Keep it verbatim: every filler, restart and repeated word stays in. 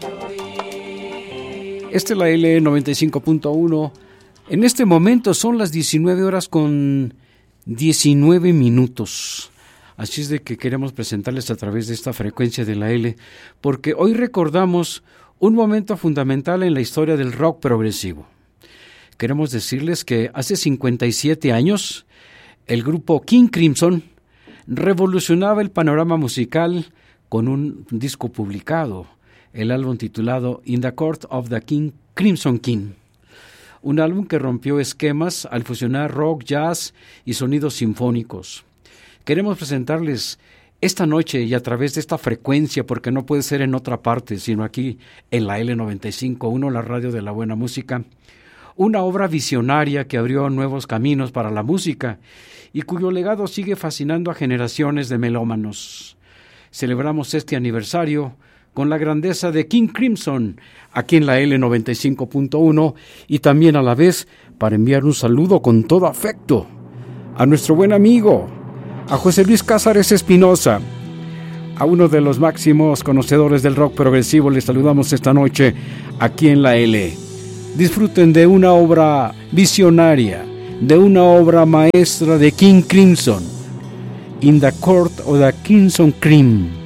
Esta es la L noventa y cinco punto uno. En este momento son las diecinueve horas con diecinueve minutos. Así es de que queremos presentarles a través de esta frecuencia de la L, porque hoy recordamos un momento fundamental en la historia del rock progresivo. Queremos decirles que hace cincuenta y siete años, el grupo King Crimson revolucionaba el panorama musical con un disco publicado, el álbum titulado In the Court of the King Crimson King, un álbum que rompió esquemas al fusionar rock, jazz y sonidos sinfónicos. Queremos presentarles esta noche y a través de esta frecuencia, porque no puede ser en otra parte, sino aquí en la L noventa y cinco punto uno, la radio de la buena música, una obra visionaria que abrió nuevos caminos para la música y cuyo legado sigue fascinando a generaciones de melómanos. Celebramos este aniversario con la grandeza de King Crimson, aquí en la L noventa y cinco punto uno, y también a la vez para enviar un saludo con todo afecto a nuestro buen amigo, a José Luis Cázares Espinosa, a uno de los máximos conocedores del rock progresivo. Les saludamos esta noche aquí en la L. Disfruten de una obra visionaria, de una obra maestra de King Crimson, In the Court of the Crimson King.